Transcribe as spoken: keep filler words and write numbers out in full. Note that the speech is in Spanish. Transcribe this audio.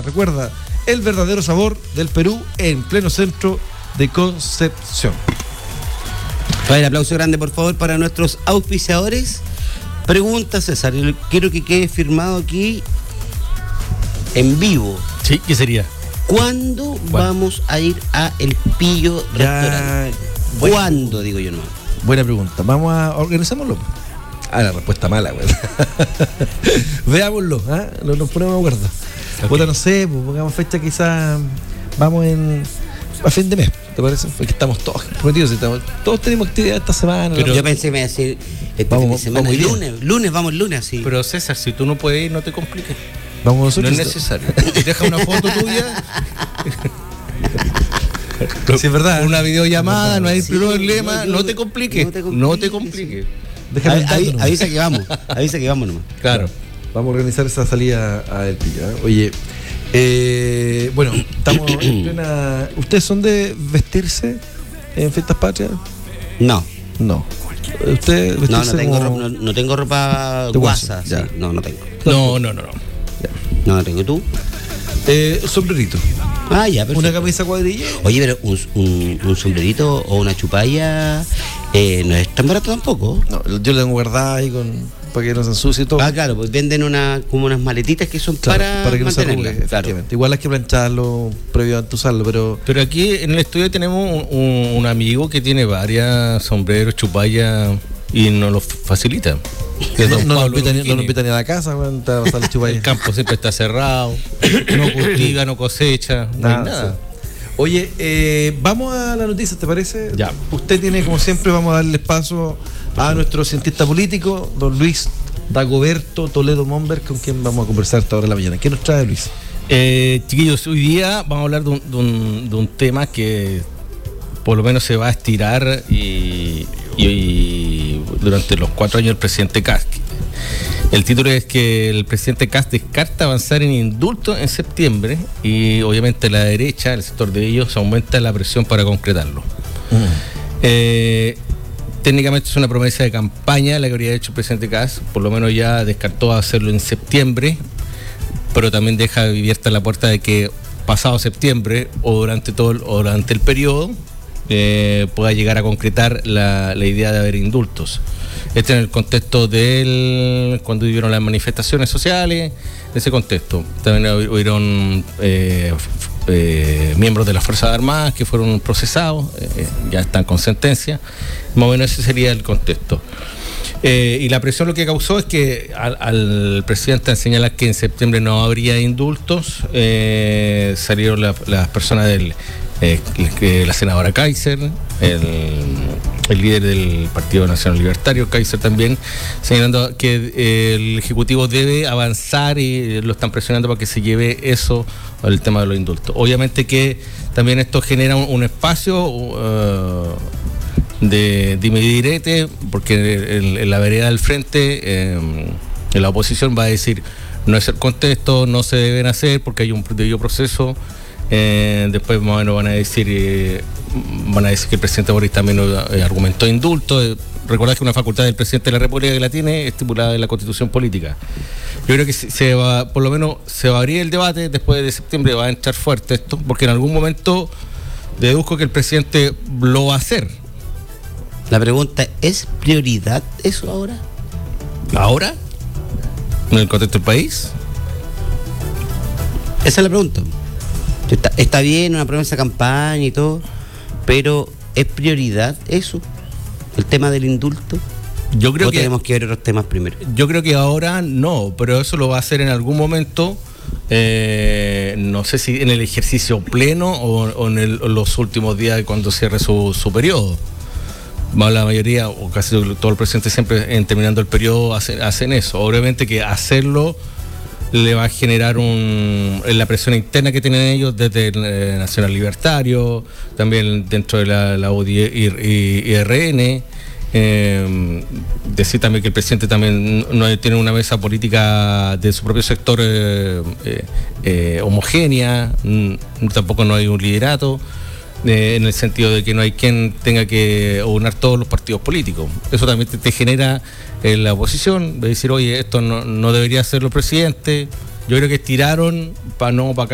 Recuerda, el verdadero sabor del Perú en pleno centro de Concepción. Para el aplauso grande, por favor, para nuestros auspiciadores. Pregunta, César, quiero que quede firmado aquí en vivo. Sí, ¿qué sería? ¿Cuándo ¿Cuál? vamos a ir a El Pillo Ya, Restaurante? bueno. ¿Cuándo, digo yo nomás? Buena pregunta. Vamos a organizémoslo. Ah, la respuesta mala, güey. Veámoslo, ¿ah? Nos, nos ponemos de acuerdo. Okay. Puta, no sé, pues pongamos fecha quizás. Vamos en. A fin de mes, ¿te parece? Porque estamos todos prometidos. Estamos, todos tenemos actividad esta semana. Pero ¿no? yo pensé que me iba a decir este Vamos- fin de semana, vamos hoy día. lunes, lunes, vamos lunes así. Pero César, si tú no puedes ir, no te compliques. Vamos No nosotros. es necesario. Deja una foto tuya. Sí, es verdad. Una videollamada, no hay Sí, problema. yo- yo- No te compliques. no te No te compliques. compliques. Déjame Avi- un dato avi- nomás. avisa que vamos, avisa que vamos nomás. Claro. Vamos a organizar esa salida a El Pillo. ¿eh? Oye, eh, bueno, estamos en plena. ¿Ustedes son de vestirse en fiestas patrias? No, No. ¿Ustedes no, vestirse no tengo, como- ro- no, no tengo ropa De guaso, guasa, sí. ya. No, no tengo. No, no, no, no. No, no tengo tú. Eh, sombrerito. Ah, ya, perfecto. Una camisa cuadrilla. Oye, pero un, un, un sombrerito o una chupalla eh, no es tan barato tampoco. No, yo lo tengo guardada ahí con, para que no se ensucie y todo. Ah, claro, pues venden una, como unas maletitas que son Claro, para, que no se arrugue, mantenerlas. Claro. efectivamente. Igual hay que plancharlo previo a usarlo, pero Pero aquí en el estudio tenemos un, un- un amigo que tiene varias sombreros, chupallas y nos los facilita. Que es no, don no nos Pablo invitan ni- no Luquini. nos invitan ni a la casa, weón, te va a pasar el chupalla. El campo siempre está cerrado, no cultiva, no cosecha, no Nada, hay nada. sí. Oye, eh, vamos a la noticia, ¿te parece? Ya. Usted tiene, como siempre, vamos a darle paso a nuestro cientista político, don Luis Dagoberto Toledo Momber, con quien vamos a conversar esta hora de la mañana. ¿Qué nos trae, Luis? Eh, chiquillos, hoy día vamos a hablar de un, de un- de un tema que por lo menos se va a estirar y, y- y durante los cuatro años del presidente Kast. El título es que el presidente Kast descarta avanzar en indulto en septiembre y obviamente la derecha, el sector de ellos, aumenta la presión para concretarlo. Eh, técnicamente es una promesa de campaña la que habría hecho el presidente Kast, por lo menos ya descartó hacerlo en septiembre, pero también deja abierta la puerta de que pasado septiembre o durante todo el, o durante el periodo eh, pueda llegar a concretar la, la idea de haber indultos. Este en el contexto de cuando vivieron las manifestaciones sociales, en ese contexto. También hubieron eh, eh, miembros de las Fuerzas Armadas que fueron procesados, eh, ya están con sentencia. Más o menos ese sería el contexto. Eh, y la presión lo que causó es que al, al presidente señalar que en septiembre no habría indultos, eh, salieron la, las personas del eh, que la senadora Kaiser, el, el líder del Partido Nacional Libertario, Kaiser también, señalando que eh, el Ejecutivo debe avanzar y lo están presionando para que se lleve eso, el tema de los indultos. Obviamente que también esto genera un, un espacio uh, de dime y direte, porque en, en la vereda del frente, eh, en la oposición va a decir no es el contexto, no se deben hacer porque hay un debido proceso. Eh, después más o menos van a decir eh, van a decir que el presidente Boris también eh, argumentó indulto. Eh, recordad que una facultad del presidente de la República que la tiene estipulada en la Constitución Política. Yo creo que se, se va, por lo menos se va a abrir el debate después de septiembre, va a entrar fuerte esto, porque en algún momento deduzco que el presidente lo va a hacer. La pregunta, ¿es prioridad eso ahora? ¿Ahora? ¿En el contexto del país? Esa es la pregunta. Está, está bien una promesa de campaña y todo, pero ¿es prioridad eso? ¿El tema del indulto? Yo creo ¿O que tenemos que ver otros temas primero? Yo creo que ahora no, pero eso lo va a hacer en algún momento, eh, no sé si en el ejercicio pleno o, o en el, los últimos días cuando cierre su, su periodo. La mayoría, o casi todo el presidente siempre en terminando el periodo hacen, hacen eso. Obviamente que hacerlo le va a generar un, la presión interna que tienen ellos desde el eh, Nacional Libertario, también dentro de la, la U D I y, y R N. Eh, decir también que el presidente también no tiene una mesa política de su propio sector eh, eh, eh, homogénea, n- tampoco no hay un liderato. Eh, en el sentido de que no hay quien tenga que unir todos los partidos políticos. Eso también te, te genera en la oposición, de decir, oye, esto no, no debería hacerlo el presidente. Yo creo que estiraron para no para